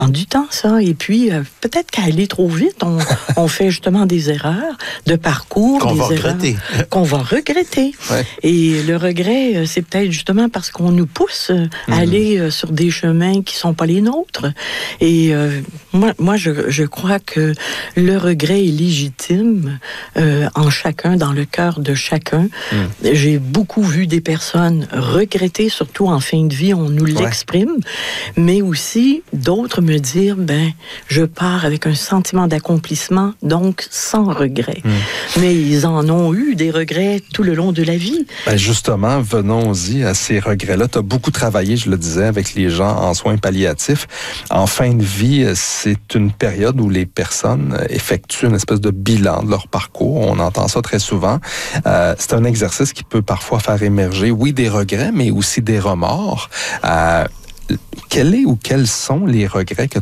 Du temps, ça. Et puis, peut-être qu'à aller trop vite, on fait justement des erreurs de parcours. Qu'on va regretter. Qu'on va regretter. Ouais. Et le regret, c'est peut-être justement parce qu'on nous pousse à aller sur des chemins qui sont pas les nôtres. Et moi, je crois que le regret est légitime en chacun, dans le cœur de chacun. J'ai beaucoup vu des personnes regretter, surtout en fin de vie, on nous l'exprime, mais aussi d'autres me dire, je pars avec un sentiment d'accomplissement, donc sans regret. Mais ils en ont eu des regrets tout le long de la vie. Justement, venons-y à ces regrets-là. Tu as beaucoup travaillé, je le disais, avec les gens en soins palliatifs. En fin de vie, c'est une période où les personnes effectuent une espèce de bilan de leur parcours. On entend ça très souvent. C'est un exercice qui peut parfois faire émerger, oui, des regrets, mais aussi des remords. Quels sont les regrets que